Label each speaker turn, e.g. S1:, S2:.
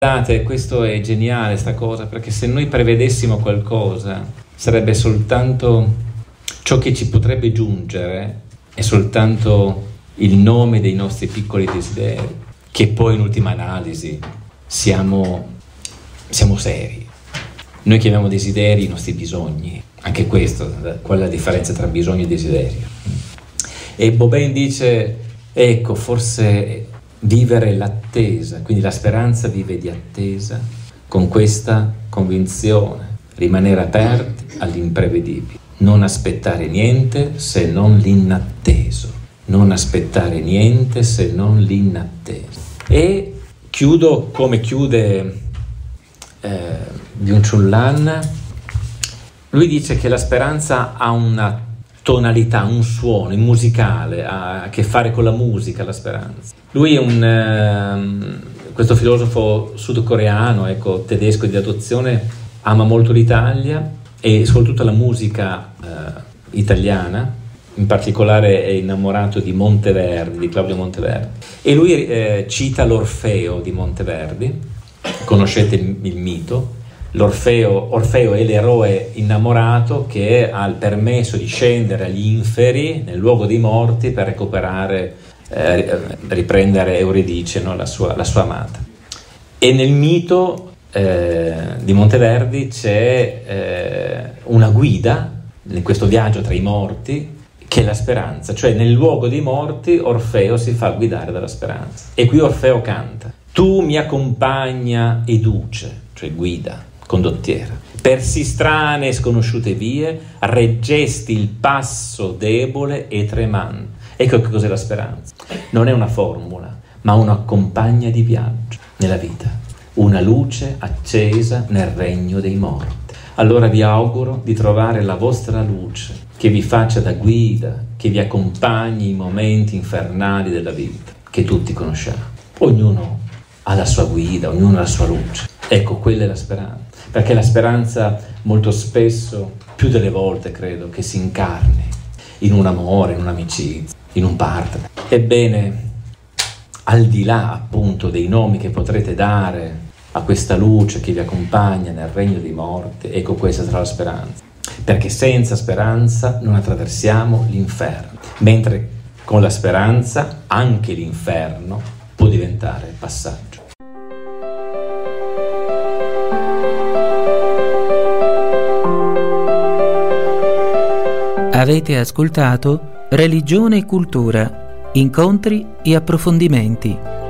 S1: Guardate, questo è geniale, sta cosa, perché se noi prevedessimo qualcosa, sarebbe soltanto ciò che ci potrebbe giungere, è soltanto il nome dei nostri piccoli desideri, che poi in ultima analisi siamo seri. Noi chiamiamo desideri i nostri bisogni, anche questo, qual è la differenza tra bisogno e desiderio? E Baudin dice, ecco, forse vivere l'attesa, quindi la speranza vive di attesa, con questa convinzione, rimanere aperti all'imprevedibile, non aspettare niente se non l'inatteso, non aspettare niente se non l'inatteso. E chiudo come chiude Byung-Chul Han. Lui dice che la speranza ha una tonalità, un suono, musicale, ha a che fare con la musica, la speranza. Lui è questo filosofo sudcoreano, tedesco di adozione, ama molto l'Italia e soprattutto la musica italiana, in particolare è innamorato di Monteverdi, di Claudio Monteverdi, e lui cita l'Orfeo di Monteverdi. Conoscete il mito? Orfeo è l'eroe innamorato che ha il permesso di scendere agli inferi, nel luogo dei morti, per recuperare, riprendere Euridice, no? la sua amata. E nel mito di Monteverdi c'è una guida in questo viaggio tra i morti, che è la speranza, cioè nel luogo dei morti Orfeo si fa guidare dalla speranza. E qui Orfeo canta: tu mi accompagna e duce, cioè guida, condottiera, per sì strane e sconosciute vie reggesti il passo debole e tremante. Ecco che cos'è la speranza. Non è una formula, ma una compagna di viaggio nella vita, una luce accesa nel regno dei morti. Allora vi auguro di trovare la vostra luce, che vi faccia da guida, che vi accompagni i momenti infernali della vita, che tutti conosciamo. Ognuno ha la sua guida, ognuno ha la sua luce. Ecco, quella è la speranza. Perché la speranza molto spesso, più delle volte credo, che si incarni in un amore, in un'amicizia, in un partner. Ebbene, al di là appunto dei nomi che potrete dare a questa luce che vi accompagna nel regno dei morti, ecco, questa sarà la speranza. Perché senza speranza non attraversiamo l'inferno, mentre con la speranza anche l'inferno può diventare passaggio.
S2: Avete ascoltato Religione e Cultura, incontri e approfondimenti.